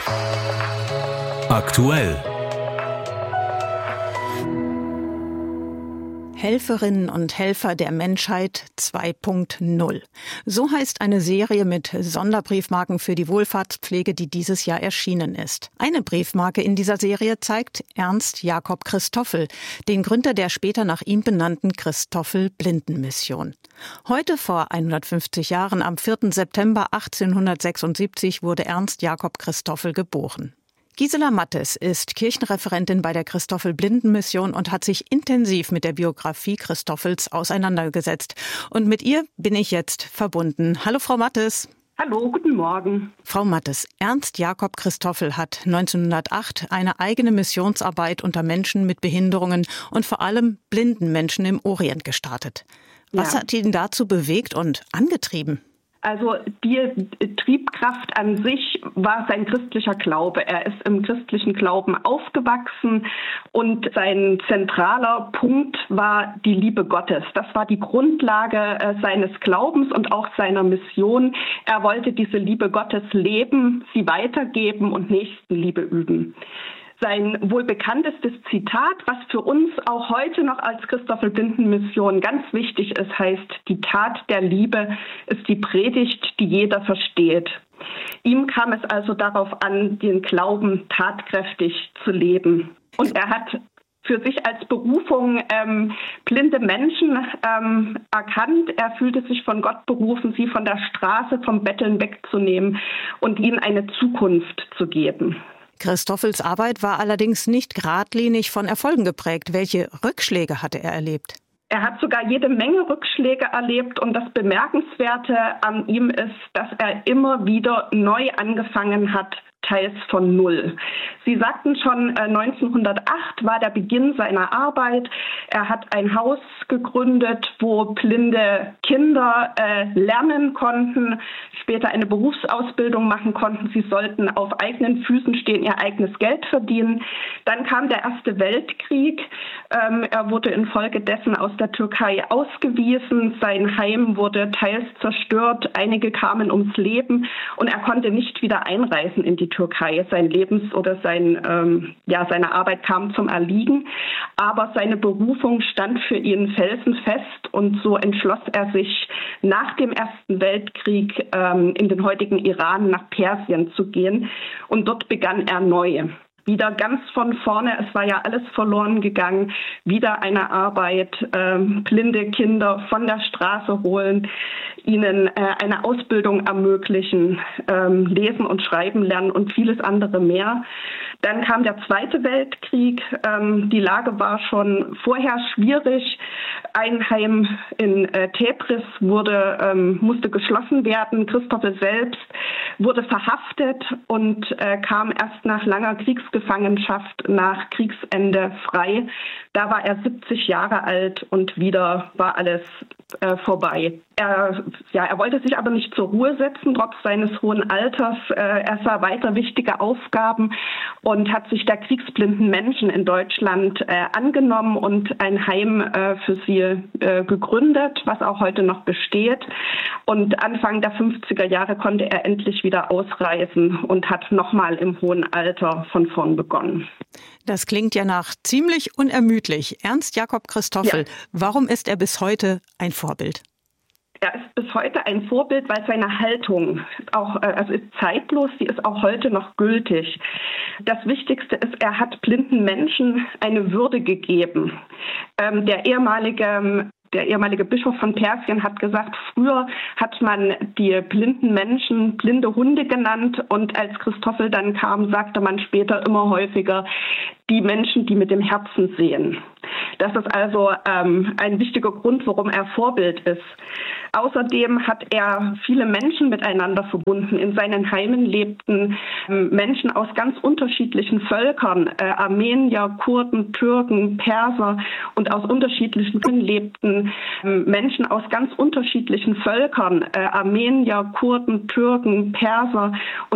Aktuell. Helferinnen und Helfer der Menschheit 2.0. So heißt eine Serie mit Sonderbriefmarken für die Wohlfahrtspflege, die dieses Jahr erschienen ist. Eine Briefmarke in dieser Serie zeigt Ernst Jakob Christoffel, den Gründer der später nach ihm benannten Christoffel-Blindenmission. Heute vor 150 Jahren, am 4. September 1876, wurde Ernst Jakob Christoffel geboren. Gisela Mattes ist Kirchenreferentin bei der Christoffel-Blindenmission und hat sich intensiv mit der Biografie Christoffels auseinandergesetzt. Und mit ihr bin ich jetzt verbunden. Hallo Frau Mattes. Hallo, guten Morgen. Frau Mattes, Ernst Jakob Christoffel hat 1908 eine eigene Missionsarbeit unter Menschen mit Behinderungen und vor allem blinden Menschen im Orient gestartet. Was hat ihn dazu bewegt und angetrieben? Also die Triebkraft an sich war sein christlicher Glaube. Er ist im christlichen Glauben aufgewachsen und sein zentraler Punkt war die Liebe Gottes. Das war die Grundlage seines Glaubens und auch seiner Mission. Er wollte diese Liebe Gottes leben, sie weitergeben und Nächstenliebe üben. Sein wohl bekanntestes Zitat, was für uns auch heute noch als Christoffel-Blindenmission ganz wichtig ist, heißt: Die Tat der Liebe ist die Predigt, die jeder versteht. Ihm kam es also darauf an, den Glauben tatkräftig zu leben. Und er hat für sich als Berufung blinde Menschen erkannt. Er fühlte sich von Gott berufen, sie von der Straße, vom Betteln wegzunehmen und ihnen eine Zukunft zu geben. Christoffels Arbeit war allerdings nicht geradlinig von Erfolgen geprägt. Welche Rückschläge hatte er erlebt? Er hat sogar jede Menge Rückschläge erlebt und das Bemerkenswerte an ihm ist, dass er immer wieder neu angefangen hat, teils von Null. Sie sagten schon, 1908 war der Beginn seiner Arbeit. Er hat ein Haus gegründet, wo blinde Kinder lernen konnten, später eine Berufsausbildung machen konnten. Sie sollten auf eigenen Füßen stehen, ihr eigenes Geld verdienen. Dann kam der Erste Weltkrieg. Er wurde infolgedessen aus der Türkei ausgewiesen. Sein Heim wurde teils zerstört. Einige kamen ums Leben und er konnte nicht wieder einreisen in die Türkei. Sein seine Arbeit kam zum Erliegen, aber seine Berufung stand für ihn felsenfest und so entschloss er sich, nach dem Ersten Weltkrieg in den heutigen Iran nach Persien zu gehen und dort begann er neu. Wieder ganz von vorne, es war ja alles verloren gegangen, wieder eine Arbeit, blinde Kinder von der Straße holen, ihnen eine Ausbildung ermöglichen, lesen und schreiben lernen und vieles andere mehr. Dann kam der Zweite Weltkrieg, die Lage war schon vorher schwierig. Ein Heim in Tebris musste geschlossen werden. Christoffel selbst wurde verhaftet und kam erst nach langer Kriegsgefangenschaft nach Kriegsende frei. Da war er 70 Jahre alt und wieder war alles vorbei. Er wollte sich aber nicht zur Ruhe setzen, trotz seines hohen Alters. Er sah weiter wichtige Aufgaben und hat sich der kriegsblinden Menschen in Deutschland angenommen und ein Heim für sie gegründet, was auch heute noch besteht. Und Anfang der 50er Jahre konnte er endlich wieder ausreisen und hat nochmal im hohen Alter von vorn begonnen. Das klingt ja nach ziemlich unermüdlich. Ernst Jakob Christoffel, Warum ist er bis heute ein Vorbild? Er ist bis heute ein Vorbild, weil seine Haltung ist zeitlos, die ist auch heute noch gültig. Das Wichtigste ist, er hat blinden Menschen eine Würde gegeben. Der ehemalige Bischof von Persien hat gesagt, früher hat man die blinden Menschen blinde Hunde genannt und als Christoffel dann kam, sagte man später immer häufiger, die Menschen, die mit dem Herzen sehen. Das ist also ein wichtiger Grund, warum er Vorbild ist. Außerdem hat er viele Menschen miteinander verbunden. In seinen Heimen lebten Menschen aus ganz unterschiedlichen Völkern, Armenier, Kurden, Türken, Perser und aus unterschiedlichen lebten Menschen aus ganz unterschiedlichen Völkern, Armenier, Kurden, Türken, Perser.